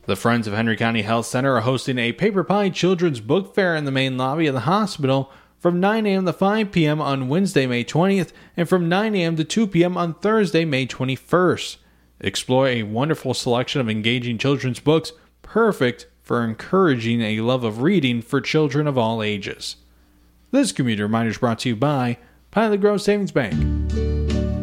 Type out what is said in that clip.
The Friends of Henry County Health Center are hosting a Paper Pie Children's Book Fair in the main lobby of the hospital from 9 a.m. to 5 p.m. on Wednesday, May 20th, and from 9 a.m. to 2 p.m. on Thursday, May 21st. Explore a wonderful selection of engaging children's books, perfect for encouraging a love of reading for children of all ages. This community reminder is brought to you by Pilot Grove Savings Bank.